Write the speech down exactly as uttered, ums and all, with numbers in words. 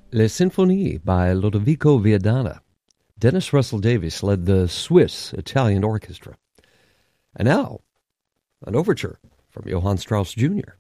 Le Sinfonie by Lodovico Viadana. Dennis Russell Davies led the Swiss Italian Orchestra. And now, an overture from Johann Strauss Junior